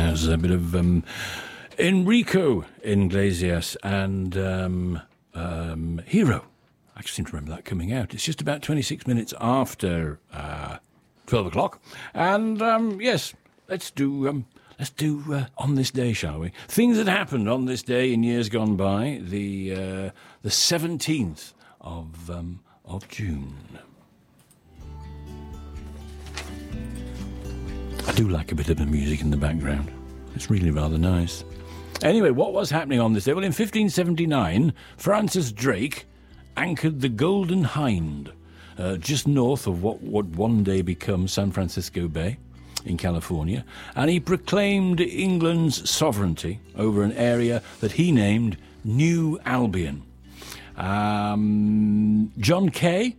There's a bit of Enrico Iglesias and Hero. I just seem to remember that coming out. It's just about 26 minutes after 12 o'clock. And yes, let's do On This Day, shall we? Things that happened on this day in years gone by, the 17th of June. I do like a bit of the music in the background. It's really rather nice. Anyway, what was happening on this day? Well, in 1579, Francis Drake anchored the Golden Hind just north of what would one day become San Francisco Bay in California, and he proclaimed England's sovereignty over an area that he named New Albion. John Kay,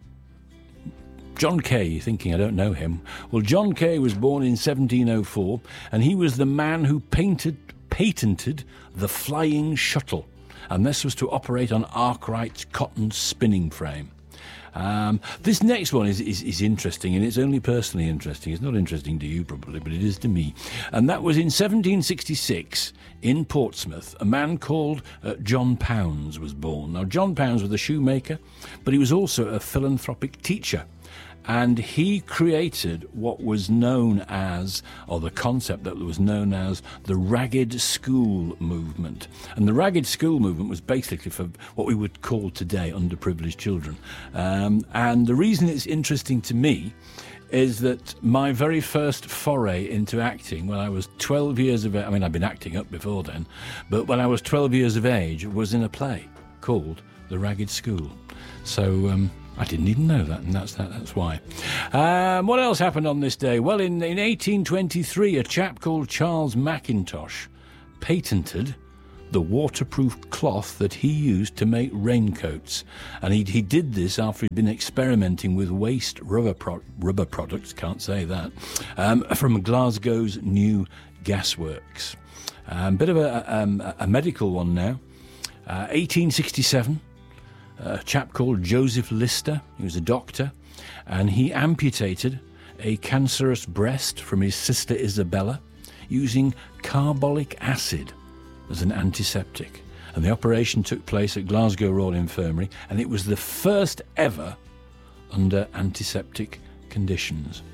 you're thinking I don't know him. Well, John Kay was born in 1704, and he was the man who patented the flying shuttle, and this was to operate on Arkwright's cotton spinning frame. This next one is interesting, and it's only personally interesting. It's not interesting to you probably, but it is to me. And that was in 1766 in Portsmouth, a man called John Pounds was born. Now, John Pounds was a shoemaker, but he was also a philanthropic teacher. And he created what was known as, or the concept that was known as, the Ragged School movement. And the Ragged School movement was basically for what we would call today underprivileged children. And the reason it's interesting to me is that my very first foray into acting when I was 12 years of age, I mean, I'd been acting up before then, but when I was 12 years of age, was in a play called The Ragged School. So, I didn't even know that, and that's why. What else happened on this day? Well, in 1823, a chap called Charles Mackintosh patented the waterproof cloth that he used to make raincoats. And he did this after he'd been experimenting with waste rubber products, can't say that, from Glasgow's new gasworks. Bit of a medical one now. 1867. A chap called Joseph Lister, he was a doctor, and he amputated a cancerous breast from his sister Isabella using carbolic acid as an antiseptic. And the operation took place at Glasgow Royal Infirmary, and it was the first ever under antiseptic conditions.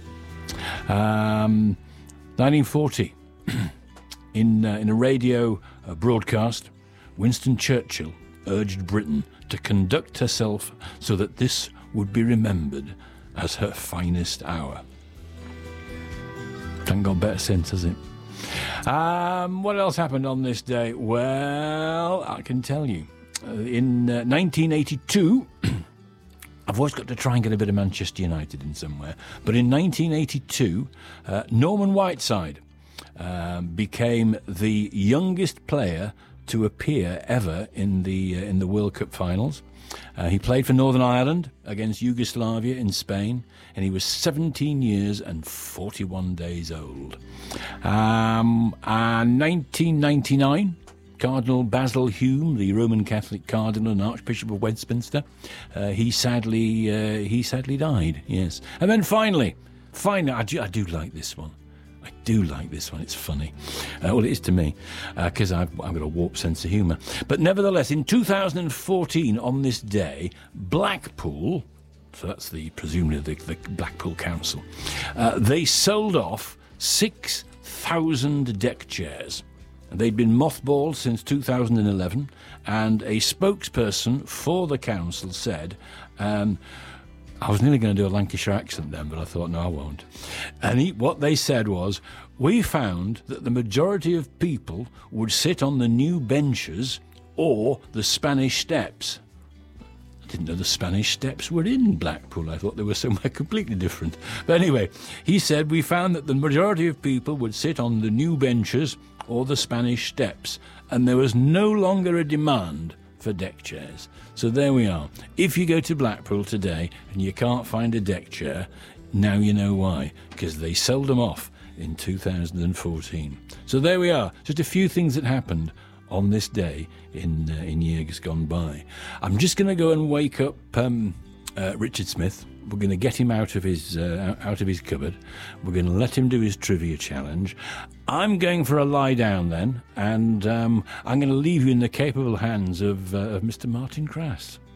1940, in a radio broadcast, Winston Churchill urged Britain to conduct herself so that this would be remembered as her finest hour. Thank God better sense, has it? What else happened on this day? Well, I can tell you. In 1982, I've always got to try and get a bit of Manchester United in somewhere, but in 1982, Norman Whiteside became the youngest player to appear ever in the World Cup finals. He played for Northern Ireland against Yugoslavia in Spain, and he was 17 years and 41 days old. 1999, Cardinal Basil Hume, the Roman Catholic Cardinal and Archbishop of Westminster, he sadly died. Yes, and then finally, I do like this one. I do like this one. It's funny. Well, it is to me, because I've got a warped sense of humour. But nevertheless, in 2014, on this day, Blackpool, so that's presumably the Blackpool Council, they sold off 6,000 deck chairs. They'd been mothballed since 2011, and a spokesperson for the council said, I was nearly going to do a Lancashire accent then, but I thought, no, I won't. And what they said was, we found that the majority of people would sit on the new benches or the Spanish Steps. I didn't know the Spanish Steps were in Blackpool. I thought they were somewhere completely different. But anyway, he said, we found that the majority of people would sit on the new benches or the Spanish Steps, and there was no longer a demand for deck chairs. So there we are. If you go to Blackpool today and you can't find a deck chair, now you know why, because they sold them off in 2014. So there we are. Just a few things that happened on this day in years gone by. I'm just going to go and wake up Richard Smith We're going to get him out of his cupboard. We're going to let him do his trivia challenge. I'm going for a lie down then, and I'm going to leave you in the capable hands of Mr. Martin Crass.